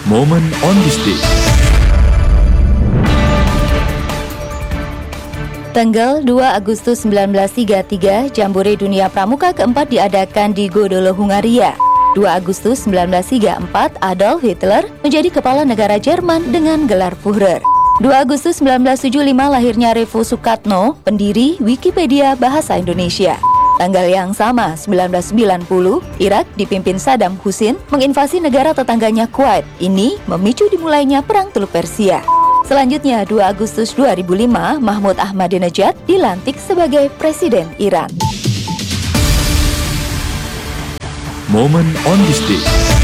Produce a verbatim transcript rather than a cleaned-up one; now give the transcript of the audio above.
Moment on this day. Tanggal dua Agustus seribu sembilan ratus tiga puluh tiga, Jambore Dunia Pramuka keempat diadakan di Godolo, Hungaria. dua Agustus seribu sembilan ratus tiga puluh empat, Adolf Hitler menjadi kepala negara Jerman dengan gelar Führer. dua Agustus seribu sembilan ratus tujuh puluh lima lahirnya Revo Sukatno, pendiri Wikipedia Bahasa Indonesia. Tanggal yang sama, seribu sembilan ratus sembilan puluh, Irak dipimpin Saddam Hussein menginvasi negara tetangganya Kuwait. Ini memicu dimulainya Perang Teluk Persia. Selanjutnya, dua Agustus dua ribu lima, Mahmud Ahmadinejad dilantik sebagai Presiden Iran. Moment on this day.